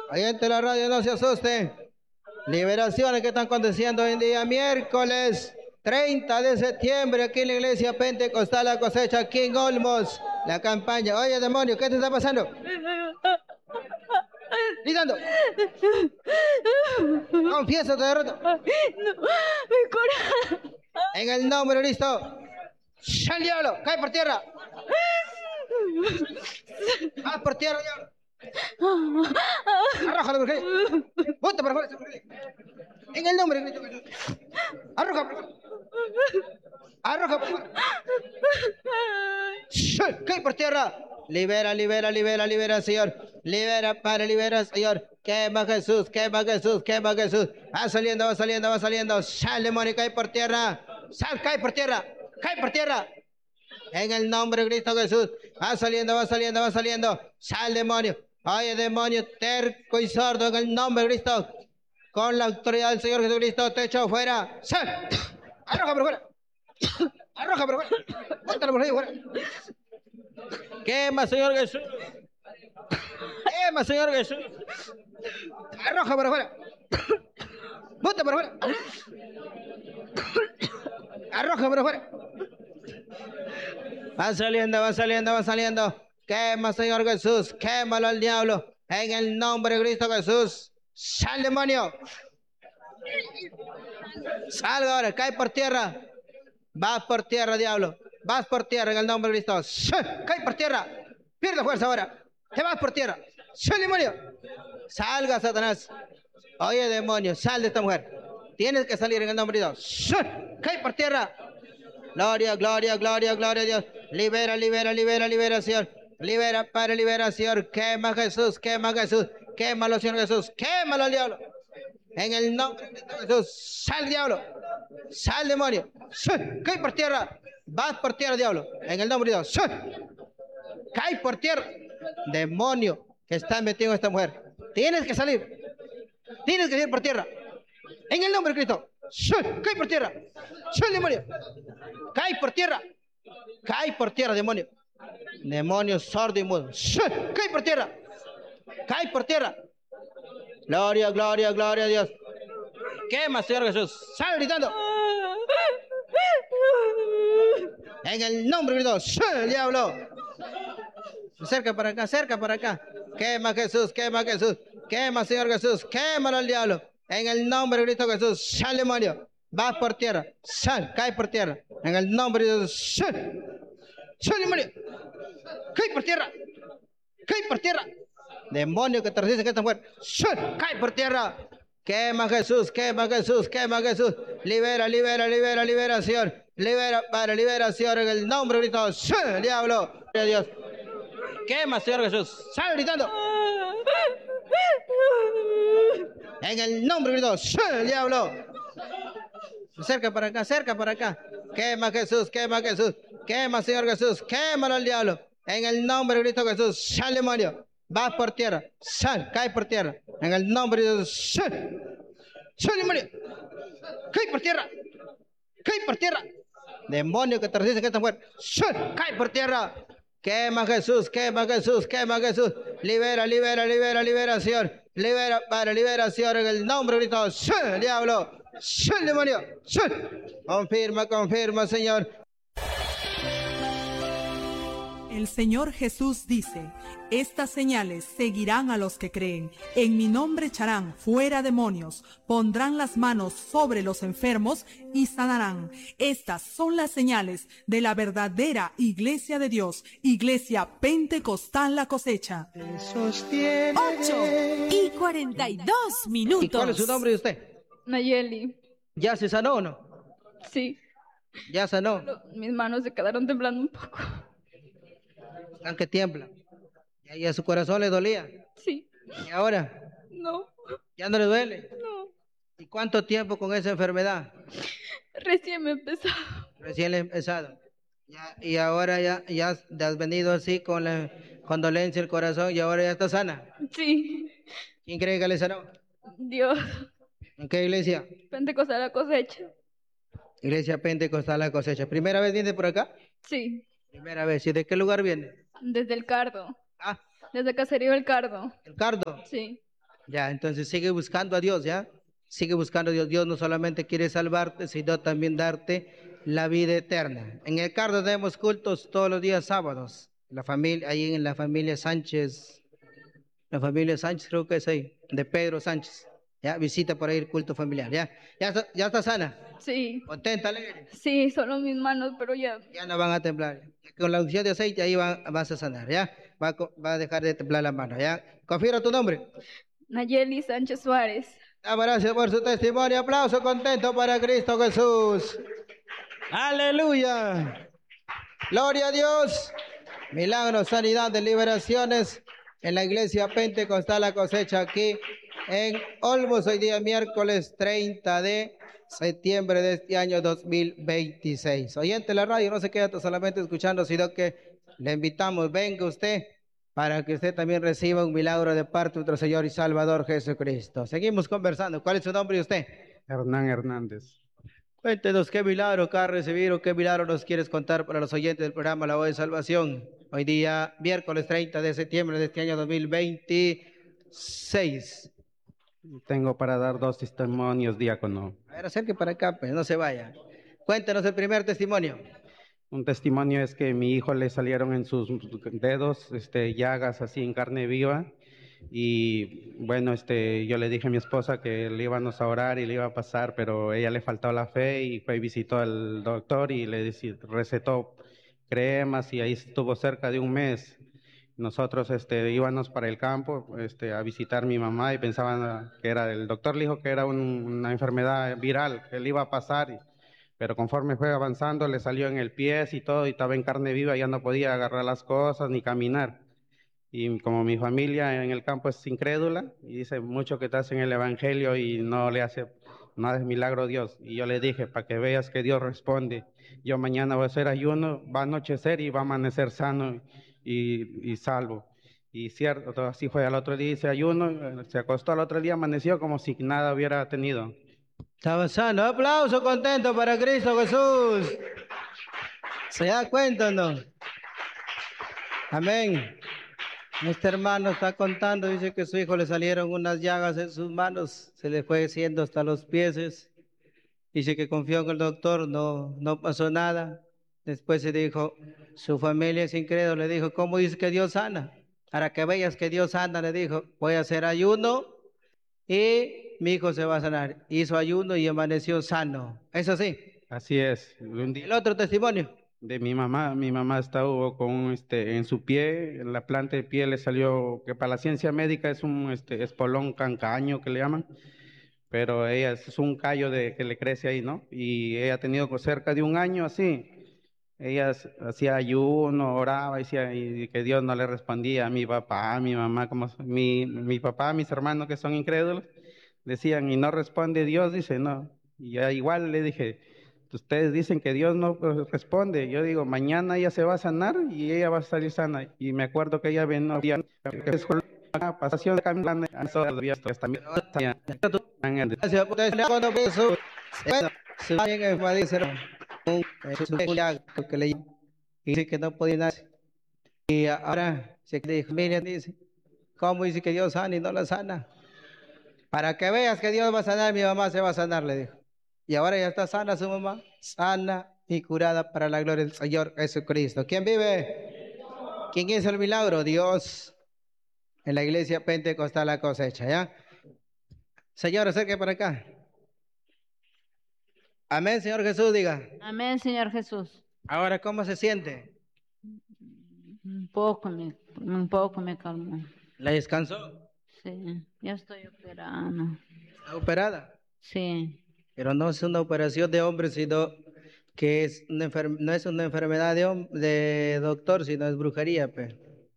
Oyente de la radio, no se asusten. Liberaciones que están aconteciendo hoy en día, miércoles 30 de septiembre, aquí en la iglesia Pentecostal La Cosecha, aquí en Olmos. La campaña. Oye, demonio, ¿qué te está pasando? Gritando. Confiesa tu derrota. No, mi corazón. En el nombre de Cristo. ¡Sal, diablo! ¡Cae por tierra! ¡Cae por tierra, diablo! ¡Arrójalo, por ahí! ¡Bota por afuera! En el nombre de Cristo. ¡Arroja por afuera! ¡Arroja por afuera! ¡Cae por tierra! Libera, libera, libera, libera, Señor. Libera, Padre, libera, Señor. Quema Jesús, quema Jesús, quema Jesús. Va saliendo, va saliendo, va saliendo. Sal, demonio, cae por tierra. Sal, cae por tierra. Cae por tierra. En el nombre de Cristo Jesús. Va saliendo, va saliendo, va saliendo. Sal, demonio. Oye, demonio terco y sordo, en el nombre de Cristo. Con la autoridad del Señor Jesucristo, te echo fuera. Sal. Arroja por fuera. Arroja por fuera. Bótalo por ahí fuera. Quema, Señor Jesús. Quema, Señor Jesús. Arroja por afuera. Bota por afuera. Arroja por afuera. Va saliendo, va saliendo, va saliendo. Quema, Señor Jesús. Quémalo al diablo. En el nombre de Cristo Jesús. Sal, demonio. Salga ahora. Cae por tierra. Vas por tierra, diablo. Vas por tierra en el nombre de Cristo. Cae por tierra. Pierde fuerza ahora. Te vas por tierra. Sal, demonio. Salga, Satanás. Oye, demonio, sal de esta mujer. Tienes que salir en el nombre de Dios. Cae por tierra. Gloria, gloria, gloria, gloria a Dios. Libera, libera, libera, libera, Señor. Libera, Padre, libera, Señor. Quema Jesús, quema Jesús. Quémalo, Señor Jesús. Quémalo al diablo. En el nombre de Jesús. Sal, diablo. Sal, demonio. Cae por tierra. Vas por tierra, diablo. En el nombre de Dios. Cae por tierra. Demonio que está metido en esta mujer. Tienes que salir. Tienes que salir por tierra. En el nombre de Cristo. Cae por tierra. Sal, demonio. Cae por tierra. Cae por tierra, demonio. Demonio sordo y mudo. Cae por tierra. Cae por tierra. Gloria, gloria, gloria a Dios. Quema, Señor Jesús. Sal gritando. En el nombre de Dios. Diablo. Cerca para acá, cerca para acá. Quema Jesús, quema Jesús. Quema, Señor Jesús. Quémalo al diablo. En el nombre de Cristo Jesús. Sal, demonio. Vas por tierra. Sal, cae por tierra. En el nombre de Dios. Sal. Sal, demonio. Cae por tierra. Cae por tierra. Demonio que te resiste que esta mujer. Sal, cae por tierra. Quema Jesús, quema Jesús, quema Jesús. Libera, libera, libera, libera, Señor. Libera, Padre, libera, Señor. En el nombre de Cristo. Sal, diablo. Dios. Quema, Señor Jesús. Sal gritando. En el nombre de Dios. ¡El diablo! Cerca para acá, cerca para acá. Quema Jesús, quema Jesús. Quema, Señor Jesús. Quémalo al diablo. En el nombre de Cristo Jesús. Sal, demonio. Vas por tierra. Sal, cae por tierra. En el nombre de Dios. Sal. Sal, demonio. Cae por tierra. Cae por tierra. Demonio que te resiste que esta mujer. Sal, cae por tierra. Quema Jesús, quema Jesús, quema Jesús. Libera, libera, libera, libera, Señor. Libera, Padre, libera, Señor, en el nombre de Cristo. ¡Sí, diablo! ¡Sí, demonio! ¡Sí! Confirma, confirma, Señor. El Señor Jesús dice: estas señales seguirán a los que creen. En mi nombre echarán fuera demonios, pondrán las manos sobre los enfermos y sanarán. Estas son las señales de la verdadera Iglesia de Dios, Iglesia Pentecostal La Cosecha. 8:42. ¿Y cuál es su nombre de usted? Nayeli. ¿Ya se sanó o no? Sí. ¿Ya sanó? Mis manos se quedaron temblando un poco. Están que tiembla. ¿Y a su corazón le dolía? Sí. ¿Y ahora? No. ¿Ya no le duele? No. ¿Y cuánto tiempo con esa enfermedad? Recién me he empezado. Recién he empezado. Y ahora ya has venido así con la condolencia del corazón y ahora ya está sana. Sí. ¿Quién cree que le sanó? Dios. ¿En qué iglesia? Pentecostal La Cosecha. Iglesia Pentecostal La Cosecha. ¿Primera vez viene por acá? Sí. Primera vez. ¿Y de qué lugar viene? Desde el Cardo. Ah, Desde Caserío El Cardo. el Cardo. Sí. Ya, entonces sigue buscando a Dios, ¿ya? Sigue buscando a Dios. Dios no solamente quiere salvarte, sino también darte la vida eterna. En el carro tenemos cultos todos los días sábados. La familia, ahí en la familia Sánchez creo que es ahí, de Pedro Sánchez. Ya, visita por ahí el culto familiar, ¿ya? Ya está sana, Sí, contenta, alegre. sí, solo mis manos, pero ya. Ya no van a temblar. Con la unción de aceite ahí vas a sanar, ¿ya? Va a dejar de temblar la mano, ¿ya? Confirma tu nombre. Nayeli Sánchez Suárez. Damos gracias por su testimonio. Aplauso contento para Cristo Jesús. Aleluya. Gloria a Dios. Milagros, sanidad, liberaciones en la iglesia Pentecostal La Cosecha aquí en Olmos. Hoy día miércoles 30 de septiembre de este año 2026. Oyente de la radio, no se queda solamente escuchando, sino que le invitamos, venga usted para que usted también reciba un milagro de parte de nuestro Señor y Salvador Jesucristo. Seguimos conversando. ¿Cuál es su nombre y usted? Hernán Hernández. Cuéntenos qué milagro que ha recibido, qué milagro nos quieres contar para los oyentes del programa La Voz de Salvación. Hoy día, miércoles 30 de septiembre de este año 2026. Tengo para dar 2 testimonios, diácono. A ver, acerque para acá, pues, no se vaya. Cuéntenos el primer testimonio. Un testimonio es que a mi hijo le salieron en sus dedos llagas así en carne viva. Y bueno, yo le dije a mi esposa que le íbamos a orar y le iba a pasar, pero ella le faltó la fe y fue y visitó al doctor y le recetó cremas y ahí estuvo cerca de un mes. Nosotros íbamos para el campo a visitar a mi mamá y pensaban que era, el doctor le dijo que era una enfermedad viral, que le iba a pasar, pero conforme fue avanzando le salió en el pie y todo y estaba en carne viva, ya no podía agarrar las cosas ni caminar. Y como mi familia en el campo es incrédula y dice mucho que te hacen el evangelio y no le hace nada de milagro a Dios. Y yo le dije, para que veas que Dios responde, yo mañana voy a hacer ayuno, va a anochecer y va a amanecer sano y salvo. Y cierto, así fue. Al otro día hice ayuno, se acostó al otro día, amaneció como si nada hubiera tenido. Estaba sano. Aplauso contento para Cristo Jesús. ¿Se da cuenta o no? Amén. Este hermano está contando, dice que a su hijo le salieron unas llagas en sus manos, se le fue haciendo hasta los pies. Dice que confió en el doctor, no pasó nada. Después se dijo, su familia es incrédula, le dijo, ¿cómo dice que Dios sana? Para que veas que Dios sana, le dijo, voy a hacer ayuno y mi hijo se va a sanar. Hizo ayuno y amaneció sano. ¿Eso sí? Así es. Un día El otro testimonio. de mi mamá estuvo con en su pie, en la planta de pie le salió, que para la ciencia médica es un espolón cancaño que le llaman, pero ella es un callo que le crece ahí, ¿no? Y ella ha tenido cerca de un año así. Ella hacía ayuno, oraba, decía, y que Dios no le respondía a mi papá, a mi mamá, como mi papá, mis hermanos que son incrédulos, decían, y no responde Dios, dice, no. Y ya igual le dije, ustedes dicen que Dios no responde. Yo digo, mañana ella se va a sanar y ella va a salir sana. Y me acuerdo que ella venía una pasación de camino también. Gracias por cuando Jesús. Bueno, su bien enfatizó que le dice que no podía nada. Y ahora se dijo, mira, dice, ¿cómo dice que Dios sana y no la sana? Para que veas que Dios va a sanar, mi mamá se va a sanar, le dijo. Y ahora ya está sana su mamá, sana y curada para la gloria del Señor Jesucristo. ¿Quién vive? ¿Quién hizo el milagro? Dios. En la iglesia Pentecostal La Cosecha, ¿ya? Señor, acerque para acá. Amén, Señor Jesús, diga. Amén, Señor Jesús. Ahora, ¿cómo se siente? Un poco me calmó. ¿La descansó? Sí, ya estoy operando. ¿Está operada? Sí, Pero no es una operación de hombre, sino que es no es una enfermedad de doctor, sino es brujería, pues.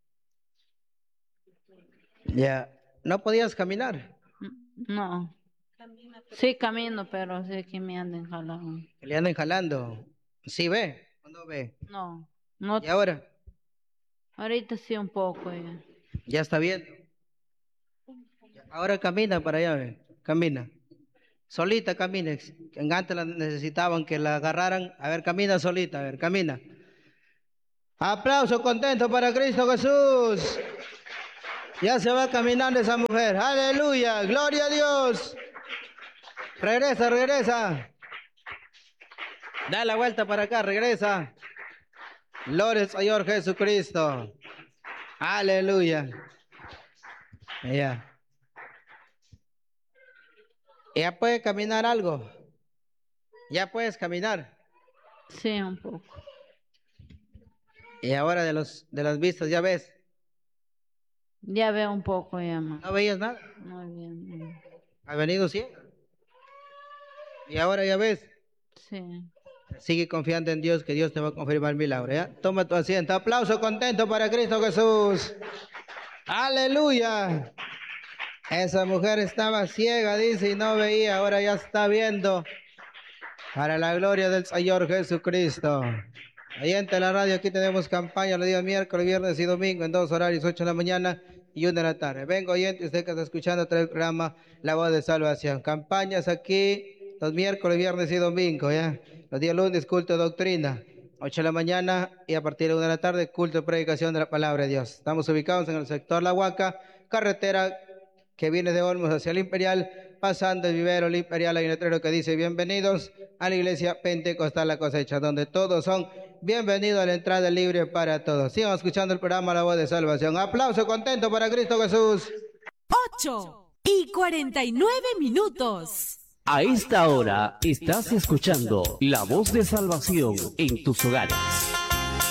Ya. ¿No podías caminar? no. Sí, camino, pero sí que me anden jalando. Que le andan jalando. ¿Sí ve o no ve? No, no, ¿Y ahora? ahorita sí un poco ya. Ya está viendo. Ahora camina para allá, ve. Camina. Solita camina. Antes la necesitaban que la agarraran. A ver, camina solita, a ver, camina. Aplauso contento para Cristo Jesús. Ya se va caminando esa mujer. Aleluya. Gloria a Dios. Regresa, regresa. Da la vuelta para acá, regresa. Gloria al Señor Jesucristo. Aleluya. Ya. Ya puede caminar algo. Ya puedes caminar. Sí, un poco. Y ahora de las vistas, ya ves. Ya veo un poco ya más. ¿No veías nada? Muy bien. Ha venido ciego. Y ahora ya ves. Sí. Sigue confiando en Dios, que Dios te va a confirmar el milagro, ¿ya? Toma tu asiento. Aplauso contento para Cristo Jesús. Aleluya. Esa mujer estaba ciega, dice, y no veía. Ahora ya está viendo. Para la gloria del Señor Jesucristo. Ahí en la radio, aquí tenemos campaña los días miércoles, viernes y domingo en 2 horarios, 8 de la mañana y 1 de la tarde. Vengo oyente, usted que está escuchando el programa La Voz de Salvación. Campañas aquí los miércoles, viernes y domingo, ¿ya? Los días lunes, culto de doctrina, 8 de la mañana y a partir de 1 de la tarde, culto de predicación de la palabra de Dios. Estamos ubicados en el sector La Huaca, carretera que viene de Olmos hacia el Imperial, pasando el vivero el Imperial. Hay un letrero que dice: bienvenidos a la iglesia Pentecostal La Cosecha, donde todos son bienvenidos a la entrada libre para todos. Sigan escuchando el programa La Voz de Salvación. Aplauso contento para Cristo Jesús. 8:49. A esta hora estás escuchando La Voz de Salvación en tus hogares.